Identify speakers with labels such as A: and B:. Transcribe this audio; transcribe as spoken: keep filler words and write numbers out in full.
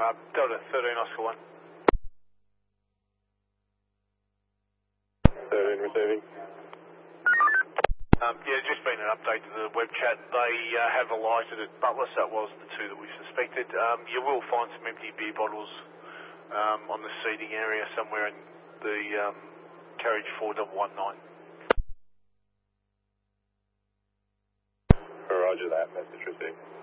A: Uh, Delta thirteen Oscar one.
B: thirteen receiving.
A: Um, yeah, just been an update to the web chat. They uh, have alighted at Butler, so it was the two that we suspected. Um, you will find some empty beer bottles um, on the seating area somewhere in the um, carriage four one one nine.
B: Roger that, message received.